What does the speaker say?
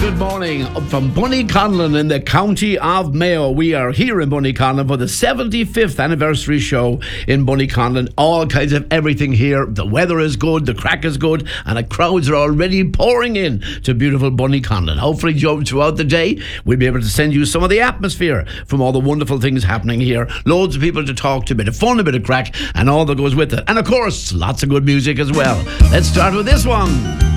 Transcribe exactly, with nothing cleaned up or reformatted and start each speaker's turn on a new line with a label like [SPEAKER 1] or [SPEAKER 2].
[SPEAKER 1] good morning up from Bunnyconlon in the county of Mayo. We are here in Bunnyconlon for the seventy-fifth anniversary show in Bunnyconlon. All kinds of everything here. The weather is good, the crack is good, and the crowds are already pouring in to beautiful Bunnyconlon. Hopefully, Joe, throughout the day, we'll be able to send you some of the atmosphere from all the wonderful things happening here. Loads of people to talk to, a bit of fun, a bit of crack, and all that goes with it. And of course, lots of good music as well. Let's start with this one.